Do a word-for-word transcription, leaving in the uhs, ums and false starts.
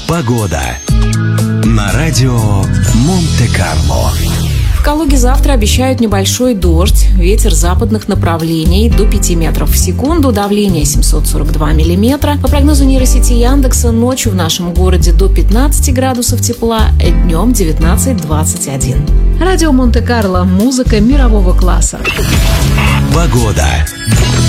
Погода на радио Монте-Карло. В Калуге завтра обещают небольшой дождь, ветер западных направлений до пяти метров в секунду, давление семьсот сорок два миллиметра. По прогнозу нейросети Яндекса, ночью в нашем городе до пятнадцати градусов тепла, днем девятнадцать двадцать один. Радио Монте-Карло. Музыка мирового класса. Погода.